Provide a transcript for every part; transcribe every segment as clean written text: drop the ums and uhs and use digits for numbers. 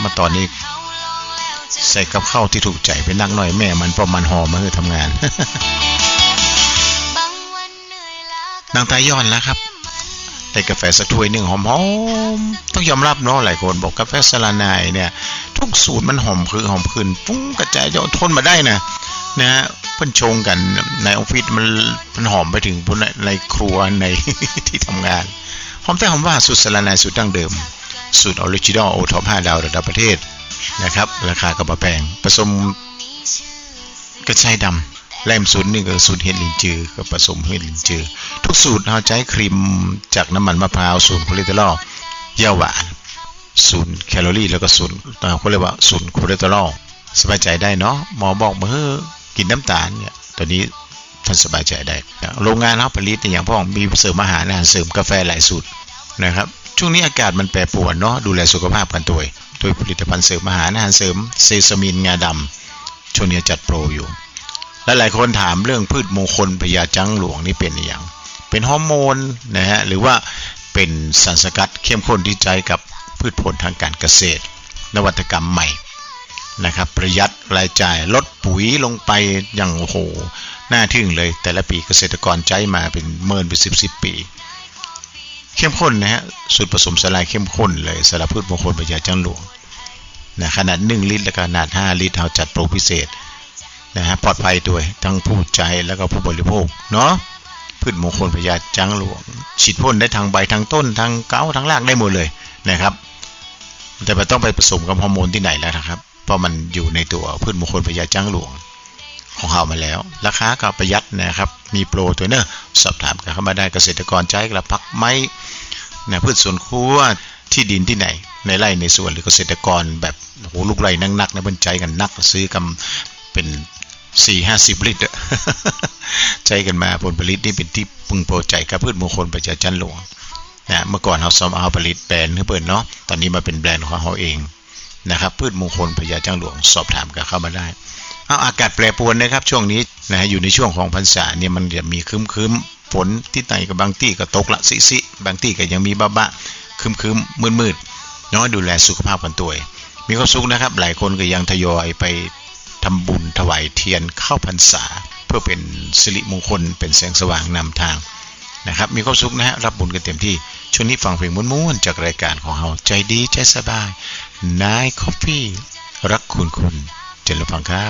มาตอนนี้ใส่กับข้าวที่ถูกใจไปนักหน่อยแม่มันเพราะมันหอมมาคือทำงาน นางตาย้อนแล้วครับได้กาแฟสักถ้วยหนึ่งหอมๆต้องยอมรับเนาะหลายคนบอกกาแฟสลานายเนี่ยทุกสูตรมันหอมคือหอมขึ้นปุ้งกระจายจะทนมาได้นะฮะเพิ่นชงกันในออฟฟิศมันหอมไปถึงในครัวในที่ทำงานหอมแต่หอมว่าสูตรสลานายสูตรดั้งเดิมสูตรออริจินอลโอท็อป5ดาวระดับประเทศนะครับราคาก็บ่แพงผสมกระชายดำแลมสูตรนึงก็สูตรเห็ดลินจือก็ผสมเห็ดลินจือทุกสูตรเราใช้ครีมจากน้ำมันมะพร้าว0คอเลสเตอรอลย่าหวาน0แคลอรี่แล้วก็0เขาเรียกว่า0คอเลสเตอรอลสบายใจได้เนาะหมอบอกมากินน้ำตาลเนี่ยตอนนี้ท่านสบายใจได้โรงงานเฮาผลิตอย่างพ่อมีเสริมอาหารเสริมกาแฟหลายสูตรนะครับช่วงนี้อากาศมันแปรปรวนเนาะดูแลสุขภาพกันโดยผลิตภัณฑ์เสริมอาหารเสริมเซซามินงาดำช่วงนี้จัดโปรอยู่และหลายคนถามเรื่องพืชมงคลพญาจังหลวงนี่เป็นอย่างเป็นฮอร์โมนนะฮะหรือว่าเป็นสารสกัดเข้มข้นที่ใช้กับพืชผลทางการเกษตรนวัตกรรมใหม่นะครับประหยัดรายจ่ายลดปุ๋ยลงไปอย่างโอ้โหน่าทึ่งเลยแต่ละปีเกษตรกรใช้มาเป็นหมื่นเป็น10 ปีเข้มข้นนะฮะสูตรผสมสลายเข้มข้นเลยสำหรับพืชมงคลพญาจังหลวงนะขนาด1ลิตรและขนาด5ลิตรเราจัดโปรพิเศษนะฮะปลอดภัยด้วยทั้งผู้ใช้แล้วก็ผู้บริโภคเนาะพืชมงคลพญาจังหลวงฉีดพ่นได้ทางใบทางต้นทางเก้าทางรากได้หมดเลยนะครับแต่ไม่ต้องไปผสมกับฮอร์โมนที่ไหนแล้วนะครับเพราะมันอยู่ในตัวพืชมงคลพญาจังหลวงของเรามาแล้วราคาก็ประหยัดนะครับมีโปรตัวเนอะสอบถามกันเข้ามาได้เกษตรกรใช้กระพักไม้นะพืชสวนครัวที่ดินที่ไหนในไร่ในสวนหรือเกษตรกรแบบโหลูกไร่นักๆนะเพิ่นใจกันนักซื้อกันเป็น4-50 ลิตรใจกันมาผลผลิตนี่เป็นที่พึงพอใจกับพืชมงคลพญาจังหลวงนะเมื่อก่อนเราซ้อมเอาผลิตแบรนด์ให้เปิดเนาะตอนนี้มาเป็นแบรนด์ของเราเองนะครับพืชมงคลพญาจังหลวงสอบถามกันเข้ามาได้อากาศแปรปรวนนะครับช่วงนี้นะอยู่ในช่วงของพรรษาเนี่ยมันจะมีครึ้มๆฝนที่ไหนกับบางที่ก็ตกละสิบางที่ก็ยังมีบะครึ้มๆมืดๆเนาะดูแลสุขภาพกันตัวมีความสุขนะครับหลายคนก็ยังทยอยไปทำบุญถวายเทียนเข้าพรรษาเพื่อเป็นสิริมงคลเป็นแสงสว่างนำทางนะครับมีความสุขนะฮะรับบุญกันเต็มที่ช่วงนี้ฟังเพลงม้วนๆจากรายการของเราใจดีใจสบายนายคอฟฟี่รักคุณเจริญฟังครับ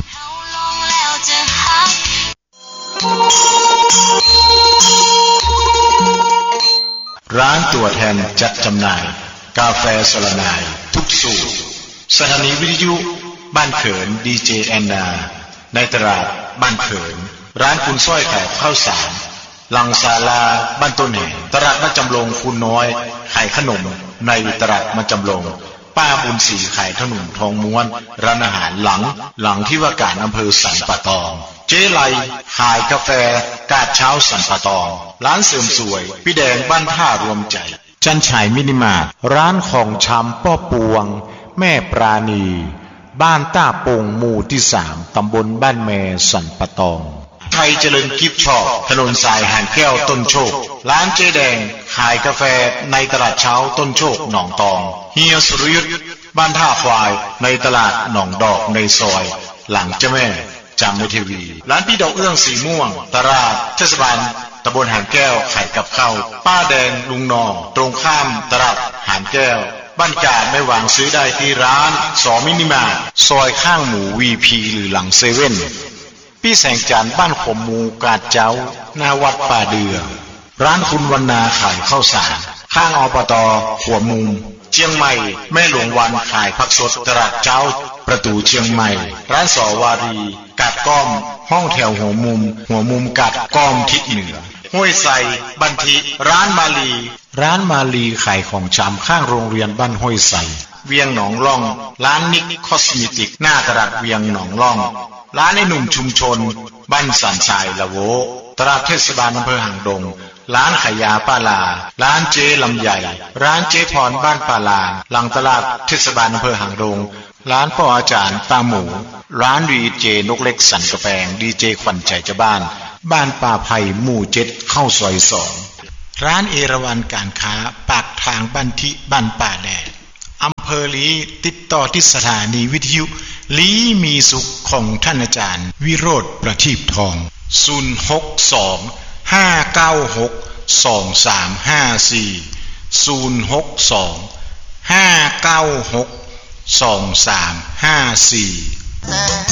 ร้านตัวแทนจัดจำหน่ายกาแฟสลานายทุกสูตรสถานีวิทยุบ้านเขินดีเจแอนนาในตลาดบ้านเขินร้านคุณสร้อยขายข้าวสารลังศาลาบ้านต้นแห่ตลาดบ้านจำลองคุณน้อยขายขนมในตลาดบ้านจำลองป้าบุญศรีขายขนมทองม้วนร้านอาหารหลังที่ว่าการอำเภอสันป่าตองเจ๊ไลขายกาแฟกาดเช้าสันป่าตองร้านเสริมสวยพี่แดงบ้านท่ารวมใจจันฉายมินิมาร์ทร้านของชำป้อปวงแม่ปราณีบ้านต้าโป่งหมู่ที่3ตำบลบ้านแมสันป่าตองไทยเจริญกิฟต์ช็อปถนนสายหานแก้วต้นโชคร้านเจ๊แดงขายกาแฟในตลาดเช้าต้นโชคหนองตองเฮียสุรยุทธบ้านท่าควายในตลาดหนองดอกในซอยหลังเจ้าแม่จำในทีวีร้านพี่ดอกเอื้องสีม่วงตลาดเทศบาลตำบลหานแก้วขายกับข้าวป้าแดงลุงนอตรงข้ามตลาดหานแก้วบ้านกาดไม่หวังซื้อได้ที่ร้าน2มินิมาร์ทซอยข้างหมู่ VP หรือหลังเซเว่นพี่แสงจันทร์บ้านขมมูกาดเจ้าหน้าวัดป่าเดือร้านคุณวรรณาขายข้าวสารข้างอบต.หัวมุมเชียงใหม่แม่หลวงวันขายผักสดตลาดเจ้าประตูเชียงใหม่ร้านสวารีกาดก้อมห้องแถวหัวมุมกาดก้อมทิศเหนือห้วยไซบันทิร้านมาลีขายของชำข้างโรงเรียนบ้านห้วยไซเวียงหนองล่องร้านนิกคอสเมติกหน้าตลาดเวียงหนองล่องร้านไอ้หนุ่มชุมชนบ้านสันทรายละโวตลาดเทศบาลอำเภอหางดงร้านขายยาป้าลาร้านเจ๊ลำใหญ่ร้านเจ๊พรบ้านป้าลาหลังตลาดเทศบาลอำเภอหางดงร้านพ่ออาจารย์ตาหมูร้านดีเจนกเล็กสันกระแพงดีเจขวัญใจเจ้าบ้านป่าไผ่หมู่7เข้าซอย2ร้านเอราวัณการค้าปากทางบ้านทิบ้านป่าแดดำเภอลีติดต่อที่สถานีวิทยุลีมีสุขของท่านอาจารย์วิโรธประทีปทอง062-596-2354 062-596-2354